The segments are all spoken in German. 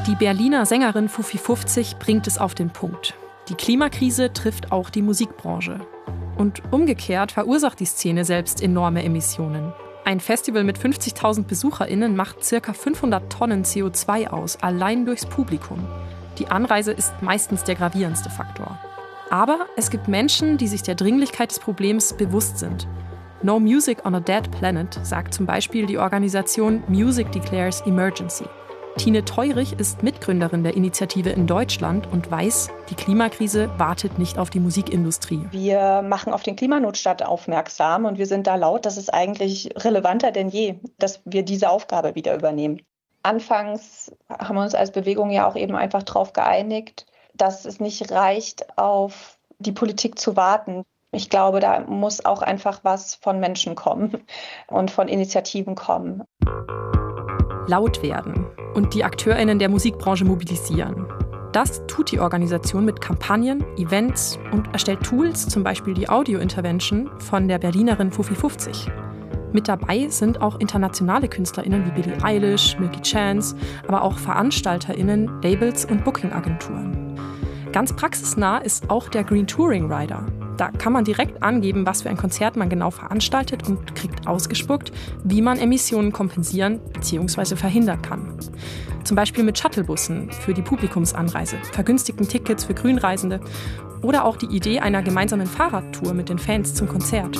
Die Berliner Sängerin Fufi50 bringt es auf den Punkt. Die Klimakrise trifft auch die Musikbranche. Und umgekehrt verursacht die Szene selbst enorme Emissionen. Ein Festival mit 50.000 BesucherInnen macht ca. 500 Tonnen CO2 aus, allein durchs Publikum. Die Anreise ist meistens der gravierendste Faktor. Aber es gibt Menschen, die sich der Dringlichkeit des Problems bewusst sind. No Music on a Dead Planet sagt zum Beispiel die Organisation Music Declares Emergency. Tine Teurich ist Mitgründerin der Initiative in Deutschland und weiß, die Klimakrise wartet nicht auf die Musikindustrie. Wir machen auf den Klimanotstand aufmerksam und wir sind da laut, dass es eigentlich relevanter denn je, dass wir diese Aufgabe wieder übernehmen. Anfangs haben wir uns als Bewegung ja auch eben einfach darauf geeinigt, dass es nicht reicht, auf die Politik zu warten. Ich glaube, da muss auch einfach was von Menschen kommen und von Initiativen kommen. Laut werden und die AkteurInnen der Musikbranche mobilisieren. Das tut die Organisation mit Kampagnen, Events und erstellt Tools, zum Beispiel die Audio-Intervention von der Berlinerin Fufi50. Mit dabei sind auch internationale KünstlerInnen wie Billie Eilish, Milky Chance, aber auch VeranstalterInnen, Labels und Booking-Agenturen. Ganz praxisnah ist auch der Green Touring Rider. Da kann man direkt angeben, was für ein Konzert man genau veranstaltet und kriegt ausgespuckt, wie man Emissionen kompensieren bzw. verhindern kann. Zum Beispiel mit Shuttlebussen für die Publikumsanreise, vergünstigten Tickets für Grünreisende oder auch die Idee einer gemeinsamen Fahrradtour mit den Fans zum Konzert.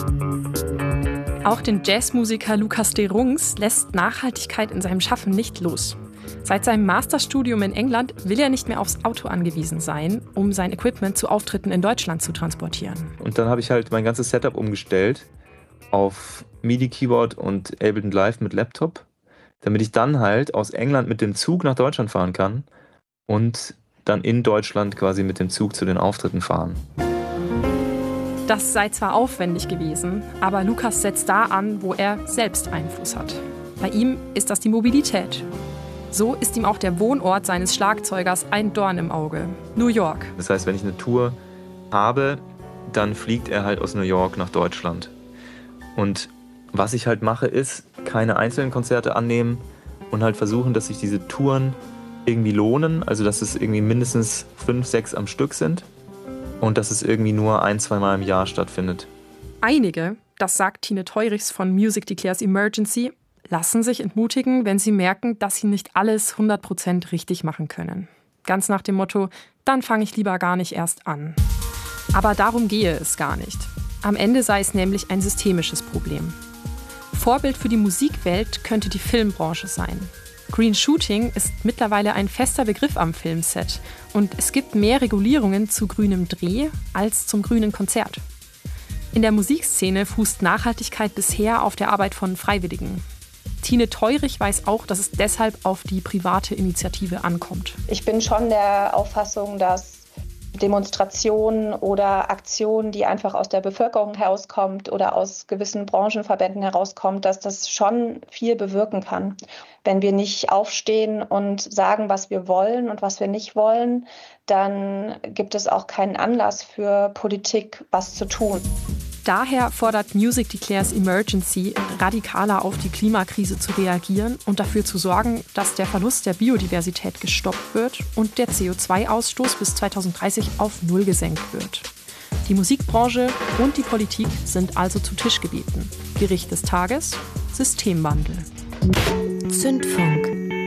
Auch den Jazzmusiker Lukas de Rungs lässt Nachhaltigkeit in seinem Schaffen nicht los. Seit seinem Masterstudium in England will er nicht mehr aufs Auto angewiesen sein, um sein Equipment zu Auftritten in Deutschland zu transportieren. Und dann habe ich halt mein ganzes Setup umgestellt auf MIDI-Keyboard und Ableton Live mit Laptop, damit ich dann halt aus England mit dem Zug nach Deutschland fahren kann und dann in Deutschland quasi mit dem Zug zu den Auftritten fahren. Das sei zwar aufwendig gewesen, aber Lukas setzt da an, wo er selbst Einfluss hat. Bei ihm ist das die Mobilität. So ist ihm auch der Wohnort seines Schlagzeugers ein Dorn im Auge: New York. Das heißt, wenn ich eine Tour habe, dann fliegt er halt aus New York nach Deutschland. Und was ich halt mache, ist, keine einzelnen Konzerte annehmen und halt versuchen, dass sich diese Touren irgendwie lohnen. Also, dass es irgendwie mindestens 5, 6 am Stück sind und dass es irgendwie nur 1-2 Mal im Jahr stattfindet. Einige, das sagt Tine Teurichs von Music Declares Emergency, lassen sich entmutigen, wenn sie merken, dass sie nicht alles 100% richtig machen können. Ganz nach dem Motto, dann fange ich lieber gar nicht erst an. Aber darum gehe es gar nicht. Am Ende sei es nämlich ein systemisches Problem. Vorbild für die Musikwelt könnte die Filmbranche sein. Green Shooting ist mittlerweile ein fester Begriff am Filmset und es gibt mehr Regulierungen zu grünem Dreh als zum grünen Konzert. In der Musikszene fußt Nachhaltigkeit bisher auf der Arbeit von Freiwilligen. Tine Teurich weiß auch, dass es deshalb auf die private Initiative ankommt. Ich bin schon der Auffassung, dass Demonstrationen oder Aktionen, die einfach aus der Bevölkerung herauskommt oder aus gewissen Branchenverbänden herauskommt, dass das schon viel bewirken kann. Wenn wir nicht aufstehen und sagen, was wir wollen und was wir nicht wollen, dann gibt es auch keinen Anlass für Politik, was zu tun. Daher fordert Music Declares Emergency, radikaler auf die Klimakrise zu reagieren und dafür zu sorgen, dass der Verlust der Biodiversität gestoppt wird und der CO2-Ausstoß bis 2030 auf Null gesenkt wird. Die Musikbranche und die Politik sind also zu Tisch gebeten. Gericht des Tages: Systemwandel. Zündfunk.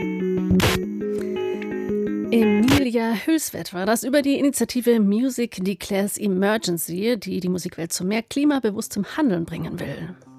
Emilia Hülsvedt war das über die Initiative Music Declares Emergency, die die Musikwelt zu mehr klimabewusstem Handeln bringen will.